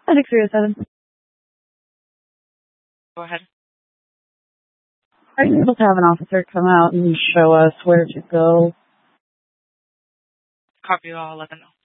6307. Go ahead. Are you able to have an officer come out and show us where to go? Copy, I'll let them know.